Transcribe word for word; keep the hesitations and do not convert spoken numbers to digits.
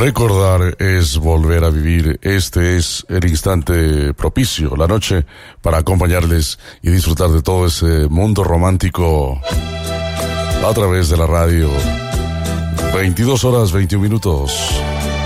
Recordar es volver a vivir. Este es el instante propicio, la noche, para acompañarles y disfrutar de todo ese mundo romántico a través de la radio. veintidós horas, veintiún minutos.